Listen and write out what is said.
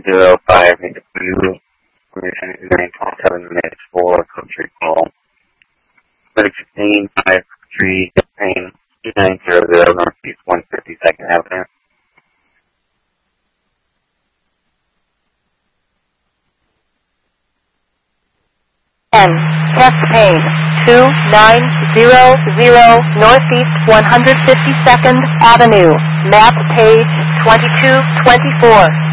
905 into Blue. We're 927 minutes for country call. 15, 53, Pain, 2900 Northeast 152nd Avenue. Test Pain, 2900 Northeast 152nd Avenue, map page 2224.